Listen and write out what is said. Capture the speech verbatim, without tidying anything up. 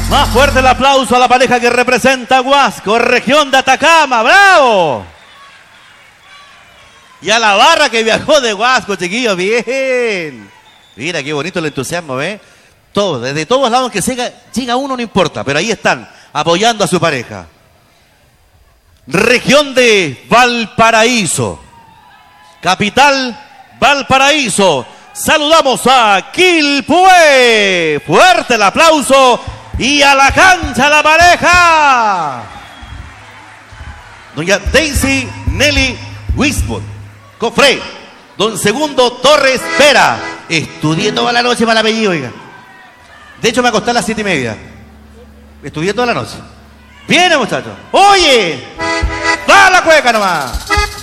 Más fuerte el aplauso a la pareja que representa a Huasco, región de Atacama. ¡Bravo! Y a la barra que viajó de Huasco, chiquillos. Bien. Mira qué bonito el entusiasmo, ¿ves? Todo, desde todos lados que llega, llega uno no importa, pero ahí están, apoyando a su pareja. Región de Valparaíso. Capital Valparaíso. Saludamos a Quilpué. Fuerte el aplauso. Y a la cancha la pareja. Doña Daisy Nelly Wisbon Cofré. Don Segundo Torres Vera. Estudié toda la noche para el apellido, oiga. De hecho me acosté a las siete y media. Estudié toda la noche. Viene, muchachos. Oye, va la cueca nomás.